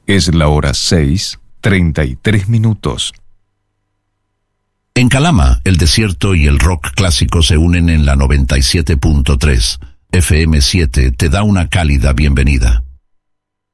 Es la hora 6:33. En Calama, el desierto y el rock clásico se unen en la 97.3. FM7 te da una cálida bienvenida.